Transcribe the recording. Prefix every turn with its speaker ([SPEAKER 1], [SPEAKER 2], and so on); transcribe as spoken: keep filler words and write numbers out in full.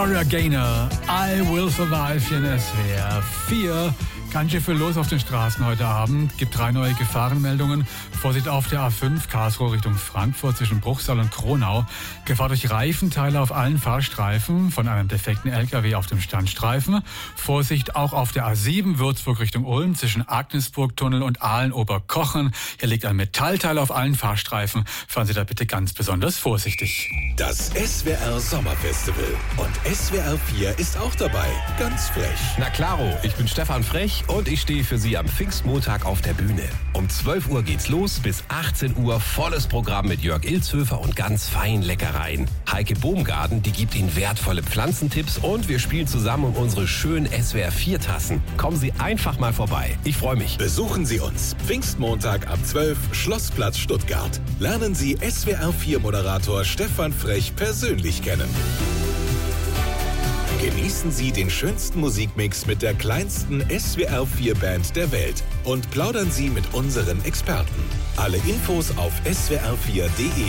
[SPEAKER 1] Gloria Gaynor, I Will Survive hier in S W R vier. Ganz schön viel los auf den Straßen heute Abend. Gibt drei neue Gefahrenmeldungen. Vorsicht auf der A fünf, Karlsruhe Richtung Frankfurt zwischen Bruchsal und Kronau. Gefahr durch Reifenteile auf allen Fahrstreifen von einem defekten L K W auf dem Standstreifen. Vorsicht auch auf der A sieben, Würzburg Richtung Ulm zwischen Agnesburg-Tunnel und Aalen-Oberkochen. Hier liegt ein Metallteil auf allen Fahrstreifen. Fahren Sie da bitte ganz besonders vorsichtig.
[SPEAKER 2] Das S W R Sommerfestival. Und S W R vier ist auch dabei. Ganz frech.
[SPEAKER 3] Na klaro, ich bin Stefan Frech und ich stehe für Sie am Pfingstmontag auf der Bühne. Um zwölf Uhr geht's los, bis achtzehn Uhr volles Programm mit Jörg Ilzhöfer und ganz feinen Leckereien. Heike Bohmgarten, die gibt Ihnen wertvolle Pflanzentipps und wir spielen zusammen um unsere schönen S W R vier Tassen. Kommen Sie einfach mal vorbei. Ich freue mich.
[SPEAKER 2] Besuchen Sie uns. Pfingstmontag ab zwölf, Schlossplatz Stuttgart. Lernen Sie S W R vier Moderator Stefan Frech persönlich kennen. Genießen Sie den schönsten Musikmix mit der kleinsten S W R vier Band der Welt und plaudern Sie mit unseren Experten. Alle Infos auf S W R vier punkt de.